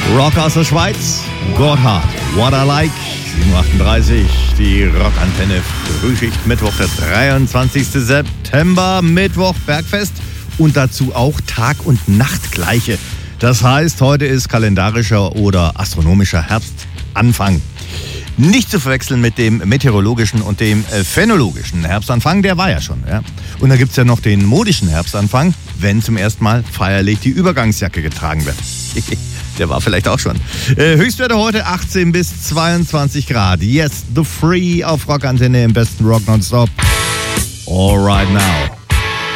Rock aus der Schweiz, Gotthard, What I Like, 7.38 Uhr, die Rockantenne Frühschicht, Mittwoch, der 23. September, Mittwoch, Bergfest und dazu auch Tag- und Nachtgleiche. Das heißt, heute ist kalendarischer oder astronomischer Herbstanfang. Nicht zu verwechseln mit dem meteorologischen und dem phänologischen Herbstanfang, der war ja schon. Ja? Und dann gibt es ja noch den modischen Herbstanfang, wenn zum ersten Mal feierlich die Übergangsjacke getragen wird. Der war vielleicht auch schon. Höchstwerte heute 18 bis 22 Grad. Yes, The Free auf Rockantenne im besten Rock nonstop. All right now.